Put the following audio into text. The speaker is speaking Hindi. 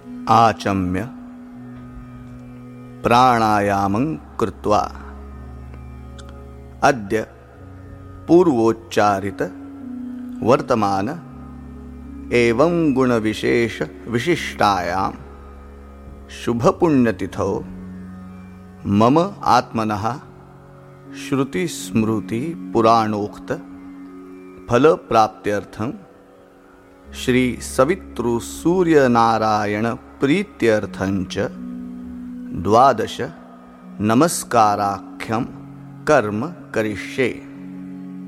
आचम्य प्राणायामं कृत्वा अद्य पूर्वोच्चारित वर्तमान एवं गुणविशेष विशिष्टायां शुभपुण्यतिथौ मम आत्मनः श्रुति स्मृति पुराणोक्त फलप्राप्त्यर्थं श्री सवितृ सूर्यनारायण प्रीत्यर्थंच 12 नमस्काराख्यं कर्म करिष्ये।